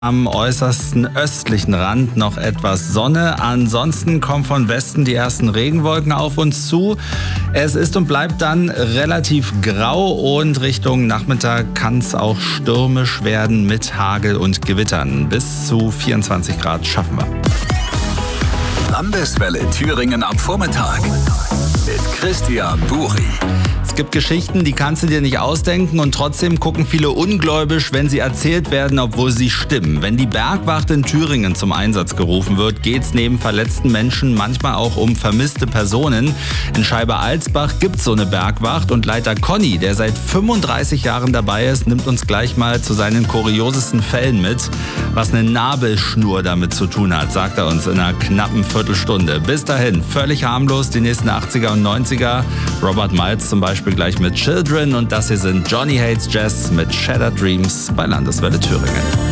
Am äußersten östlichen Rand noch etwas Sonne. Ansonsten kommen von Westen die ersten Regenwolken auf uns zu. Es ist und bleibt dann relativ grau und Richtung Nachmittag kann es auch stürmisch werden mit Hagel und Gewittern. Bis zu 24 Grad schaffen wir. Landeswelle Thüringen am Vormittag mit Christian Buri. Es gibt Geschichten, die kannst du dir nicht ausdenken und trotzdem gucken viele ungläubisch, wenn sie erzählt werden, obwohl sie stimmen. Wenn die Bergwacht in Thüringen zum Einsatz gerufen wird, geht es neben verletzten Menschen manchmal auch um vermisste Personen. In Scheibe-Alsbach gibt es so eine Bergwacht und Leiter Conny, der seit 35 Jahren dabei ist, nimmt uns gleich mal zu seinen kuriosesten Fällen mit. Was eine Nabelschnur damit zu tun hat, sagt er uns in einer knappen Viertelstunde. Bis dahin, völlig harmlos, die nächsten 80er und 90er. Robert Miles zum Beispiel gleich mit Children und das hier sind Johnny Hates Jazz mit Shattered Dreams bei Landeswelle Thüringen.